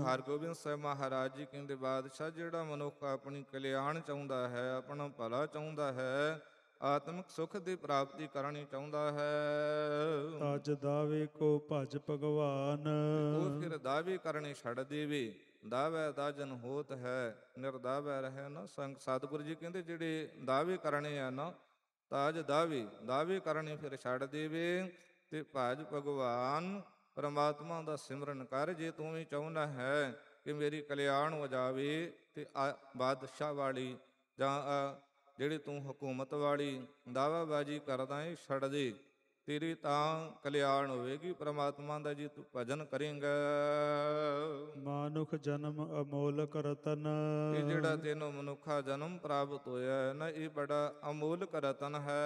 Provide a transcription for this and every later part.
ਹਰਗੋਬਿੰਦ ਸਾਹਿਬ ਮਹਾਰਾਜ ਜੀ ਕਹਿੰਦੇ, ਬਾਦਸ਼ਾਹ ਜਿਹੜਾ ਮਨੁੱਖ ਆਪਣੀ ਕਲਿਆਣ ਚਾਹੁੰਦਾ ਹੈ, ਆਪਣਾ ਭਲਾ ਚਾਹੁੰਦਾ ਹੈ, ਆਤਮਿਕ ਸੁਖ ਦੀ ਪ੍ਰਾਪਤੀ ਕਰਨੀ ਚਾਹੁੰਦਾ ਹੈ, ਤਜ ਦਾਵੇ ਕੋ ਭਜ ਭਗਵਾਨ। ਉਹ ਫਿਰ ਦਾਵੇ ਕਰਨੇ ਛੱਡ ਦੇਵੇ। ਦਾਵੈ ਦਾਜਨ ਹੋਤ ਹੈ, ਨਿਰਦਾਵੈ ਰਹੇ ਨਾ ਸੰਗ। ਸਤਿਗੁਰੂ ਜੀ ਕਹਿੰਦੇ ਜਿਹੜੇ ਦਾਵੇ ਕਰਨੇ ਆ ਨਾ, ਤਾਜ ਦਾਵੇ ਕਰਨੇ ਫਿਰ ਛੱਡ ਦੇਵੇ ਤੇ ਭਜ ਭਗਵਾਨ, ਪਰਮਾਤਮਾ ਦਾ ਸਿਮਰਨ ਕਰ। ਜੇ ਤੂੰ ਵੀ ਚਾਹੁੰਦਾ ਹੈ ਕਿ ਮੇਰੀ ਕਲਿਆਣ ਹੋ ਜਾਵੇ ਤੇ ਬਾਦਸ਼ਾਹ ਵਾਲੀ ਜਾਂ ਜਿਹੜੀ ਤੂੰ ਹਕੂਮਤ ਵਾਲੀ ਦਾਵਾਬਾਜੀ ਕਰਦਾ ਏ, ਛੱਡ ਦੇ। ਤੇਰੀ ਤਾਂ ਕਲਿਆਣ ਹੋਵੇਗੀ ਪਰਮਾਤਮਾ ਦਾ, ਜੀ ਤੂੰ ਭਜਨ ਕਰੇਂਗਾ। ਮਾਨੁਖ ਜਨਮ ਅਮੋਲਕ ਰਤਨ। ਇਹ ਜਿਹੜਾ ਤੈਨੂੰ ਮਨੁੱਖਾ ਜਨਮ ਪ੍ਰਾਪਤ ਹੋਇਆ ਹੈ ਨਾ, ਇਹ ਬੜਾ ਅਮੋਲਕ ਰਤਨ ਹੈ।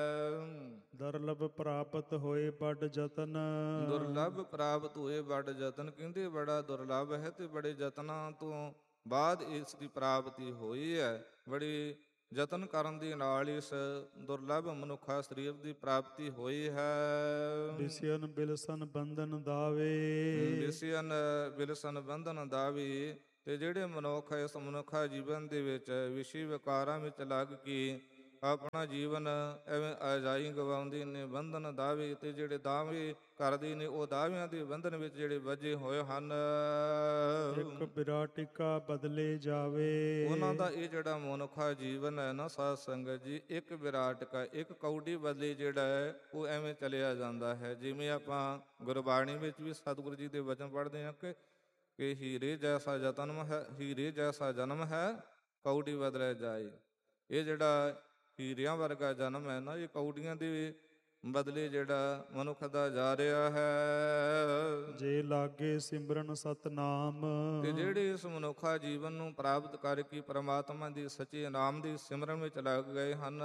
ਦੁਰਲਭ ਪ੍ਰਾਪਤ ਹੋਏ ਬੜ ਜਤਨ। ਦੁਰਲਭ ਪ੍ਰਾਪਤ ਹੋਏ ਬੜ ਜਤਨ, ਕਹਿੰਦੇ ਬੜਾ ਦੁਰਲਭ ਹੈ ਤੇ ਬੜੇ ਯਤਨਾਂ ਤੋਂ ਬਾਅਦ ਇਸ ਦੀ ਪ੍ਰਾਪਤੀ ਹੋਈ ਹੈ। ਬੜੀ ਯਤਨ ਕਰਨ ਦੇ ਨਾਲ ਇਸ ਦੁਰਲਭ ਮਨੁੱਖਾ ਸਰੀਰ ਦੀ ਪ੍ਰਾਪਤੀ ਹੋਈ ਹੈ। ਵਿਸਿਅਨ ਬਿਲਸਨ ਬੰਧਨ ਦਾਵੇ। ਵਿਸਿਅਨ ਬਿਲਸਨ ਬੰਧਨ ਦਾਵੇ। ਤੇ ਜਿਹੜੇ ਮਨੁੱਖ ਇਸ ਮਨੁੱਖਾ ਜੀਵਨ ਦੇ ਵਿੱਚ ਵਿਸ਼ੇ ਵਿਕਾਰਾਂ ਵਿੱਚ ਲੱਗ ਕੇ ਆਪਣਾ ਜੀਵਨ ਐਵੇਂ ਆਜਾਈ ਗਵਾਉਂਦੇ ਨੇ, ਬੰਧਨ ਦਾਵੇ, ਤੇ ਜਿਹੜੇ ਦਾਅਵੇ ਕਰਦੇ ਨੇ ਉਹ ਦਾਅਵਿਆਂ ਦੇ ਬੰਧਨ ਵਿੱਚ ਜਿਹੜੇ ਵੱਜੇ ਹੋਏ ਹਨ। ਇੱਕ ਵਿਰਾਟਿਕਾ ਬਦਲੇ ਜਾਵੇ। ਉਹਨਾਂ ਦਾ ਇਹ ਜਿਹੜਾ ਮਨੁੱਖਾ ਜੀਵਨ ਹੈ ਨਾ ਸਾਧ ਸੰਗਤ ਜੀ, ਇੱਕ ਵਿਰਾਟਿਕਾ, ਇੱਕ ਕੌਡੀ ਬਦਲੇ ਜਿਹੜਾ ਹੈ ਉਹ ਐਵੇਂ ਚਲਿਆ ਜਾਂਦਾ ਹੈ। ਜਿਵੇਂ ਆਪਾਂ ਗੁਰਬਾਣੀ ਵਿੱਚ ਵੀ ਸਤਿਗੁਰੂ ਜੀ ਦੇ ਵਚਨ ਪੜ੍ਹਦੇ ਹਾਂ ਕਿ ਹੀਰੇ ਜੈਸਾ ਜਨਮ ਹੈ, ਹੀਰੇ ਜੈਸਾ ਜਨਮ ਹੈ, ਕੌਡੀ ਬਦਲੇ ਜਾਏ। ਇਹ ਜਿਹੜਾ ਹੀਰਿਆਂ ਵਰਗਾ ਜਨਮ ਹੈ ਨਾ, ਇਹ ਕੌਡੀਆਂ ਦੇ ਬਦਲੇ ਜਿਹੜਾ ਮਨੁੱਖ ਦਾ ਜਾ ਰਿਹਾ ਹੈ। ਜੇ ਲਾਗੇ ਸਿਮਰਨ ਸਤਨਾਮ। ਤੇ ਜਿਹੜੇ ਇਸ ਮਨੁੱਖਾ ਜੀਵਨ ਨੂੰ ਪ੍ਰਾਪਤ ਕਰਕੇ ਪਰਮਾਤਮਾ ਦੀ ਸੱਚੇ ਨਾਮ ਦੀ ਸਿਮਰਨ ਵਿੱਚ ਲੱਗ ਗਏ ਹਨ,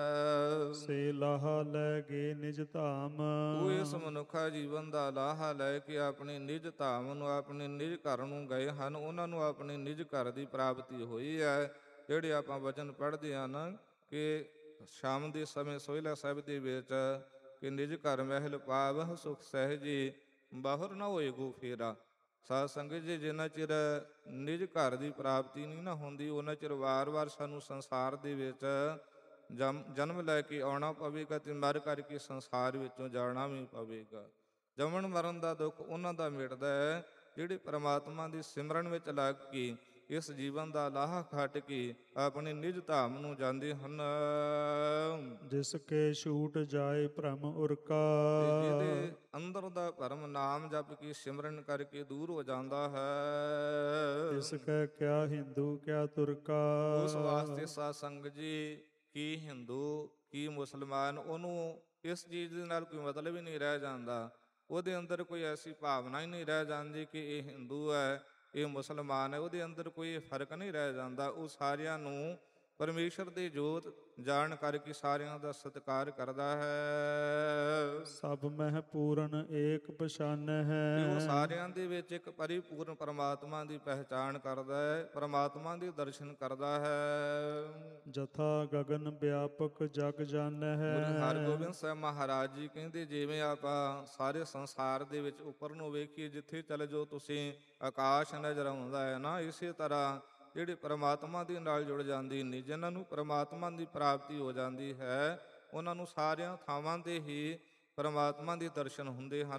ਸੇ ਲਾਹਾ ਲੈ ਗਏ ਨਿਜ ਧਾਮ। ਉਹ ਇਸ ਮਨੁੱਖਾ ਜੀਵਨ ਦਾ ਲਾਹਾ ਲੈ ਕੇ ਆਪਣੇ ਨਿਜ ਧਾਮ ਨੂੰ, ਆਪਣੇ ਨਿਜ ਘਰ ਨੂੰ ਗਏ ਹਨ। ਉਹਨਾਂ ਨੂੰ ਆਪਣੇ ਨਿਜ ਘਰ ਦੀ ਪ੍ਰਾਪਤੀ ਹੋਈ ਹੈ। ਜਿਹੜੇ ਆਪਾਂ ਵਚਨ ਪੜ੍ਹਦੇ ਹਨ ਕਿ ਸ਼ਾਮ ਦੇ ਸਮੇਂ ਸੋਹਿਲਾ ਸਾਹਿਬ ਦੇ ਵਿੱਚ ਕਿ ਨਿਜ ਘਰ ਮਹਿਲ ਪਾਵਹਿ ਸੁਖ ਸਹਿਜੇ, ਬਾਹਰ ਨਾ ਹੋਏ ਗੋ ਫੇਰਾ। ਸਾਧ ਸੰਗਤ ਜੀ, ਜਿੰਨਾ ਚਿਰ ਨਿਜ ਘਰ ਦੀ ਪ੍ਰਾਪਤੀ ਨਹੀਂ ਨਾ ਹੁੰਦੀ, ਉਹਨਾਂ ਚਿਰ ਵਾਰ-ਵਾਰ ਸਾਨੂੰ ਸੰਸਾਰ ਦੇ ਵਿੱਚ ਜਨਮ ਲੈ ਕੇ ਆਉਣਾ ਪਵੇਗਾ ਤੇ ਮਰ ਕਰਕੇ ਸੰਸਾਰ ਵਿੱਚੋਂ ਜਾਣਾ ਵੀ ਪਵੇਗਾ। ਜੰਮਣ ਮਰਨ ਦਾ ਦੁੱਖ ਉਹਨਾਂ ਦਾ ਮਿਟਦਾ ਹੈ ਜਿਹੜੇ ਪਰਮਾਤਮਾ ਦੀ ਸਿਮਰਨ ਵਿੱਚ ਲੱਗ ਕੇ ਇਸ ਜੀਵਨ ਦਾ ਲਾਹਾ ਖੱਟ ਕੇ ਆਪਣੇ ਨਿਜ ਧਾਮ ਨੂੰ ਜਾਂਦੇ ਹਨ। ਜਿਸ ਕੇ ਛੂਟ ਜਾਏ ਭ੍ਰਮ ਉਰਕਾ। ਜਿਹਦੇ ਅੰਦਰ ਦਾ ਭਰਮ ਨਾਮ ਜਪ ਕੇ ਸਿਮਰਨ ਕਰਕੇ ਦੂਰ ਹੋ ਜਾਂਦਾ ਹੈ, ਇਸ ਕੈ ਕਿਆ ਹਿੰਦੂ ਕਿਆ ਤੁਰਕਾ। ਉਸ ਵਾਸਤੇ ਸਾਧ ਸੰਗਤ ਜੀ, ਕੀ ਹਿੰਦੂ ਕੀ ਮੁਸਲਮਾਨ, ਉਹਨੂੰ ਇਸ ਚੀਜ਼ ਦੇ ਨਾਲ ਕੋਈ ਮਤਲਬ ਹੀ ਨਹੀਂ ਰਹਿ ਜਾਂਦਾ। ਉਹਦੇ ਅੰਦਰ ਕੋਈ ਐਸੀ ਭਾਵਨਾ ਹੀ ਨਹੀਂ ਰਹਿ ਜਾਂਦੀ ਕਿ ਇਹ ਹਿੰਦੂ ਹੈ, ਇਹ ਮੁਸਲਮਾਨ ਹੈ। ਉਹਦੇ ਅੰਦਰ ਕੋਈ ਫਰਕ ਨਹੀਂ ਰਹਿ ਜਾਂਦਾ। ਉਹ ਸਾਰਿਆਂ ਨੂੰ ਪਰਮੇਸ਼ਰ ਦੀ ਜੋਤ ਜਾਣ ਕਰਕੇ ਸਾਰਿਆਂ ਦਾ ਸਤਿਕਾਰ ਕਰਦਾ ਹੈ। ਸਭ ਮਹਿ ਪੂਰਨ ਏਕ ਪਛਾਨ ਹੈ। ਉਹ ਸਾਰਿਆਂ ਦੇ ਵਿੱਚ ਇੱਕ ਪਰਿਪੂਰਨ ਪਰਮਾਤਮਾ ਦੀ ਪਹਿਚਾਣ ਕਰਦਾ ਹੈ, ਪਰਮਾਤਮਾ ਦੇ ਦਰਸ਼ਨ ਕਰਦਾ ਹੈ। ਜਥਾ ਗਗਨ ਵਿਆਪਕ ਜਗ ਜਾਣੈ ਹੈ। ਗੁਰੂ ਹਰਗੋਬਿੰਦ ਸਾਹਿਬ ਮਹਾਰਾਜ ਜੀ ਕਹਿੰਦੇ, ਜਿਵੇਂ ਆਪਾਂ ਸਾਰੇ ਸੰਸਾਰ ਦੇ ਵਿੱਚ ਉੱਪਰ ਨੂੰ ਵੇਖੀਏ, ਜਿੱਥੇ ਚਲੇ ਜਾਓ ਤੁਸੀਂ ਆਕਾਸ਼ ਨਜ਼ਰ ਆਉਂਦਾ ਹੈ ਨਾ, ਇਸੇ ਤਰ੍ਹਾਂ ਜਿਹੜੇ ਪਰਮਾਤਮਾ ਦੇ ਨਾਲ ਜੁੜ ਜਾਂਦੇ ਨੇ, ਜਿਨ੍ਹਾਂ ਨੂੰ ਪਰਮਾਤਮਾ ਦੀ ਪ੍ਰਾਪਤੀ ਹੋ ਜਾਂਦੀ ਹੈ, ਉਹਨਾਂ ਨੂੰ ਸਾਰਿਆਂ ਥਾਵਾਂ 'ਤੇ ਹੀ ਪਰਮਾਤਮਾ ਦੇ ਦਰਸ਼ਨ ਹੁੰਦੇ ਹਨ।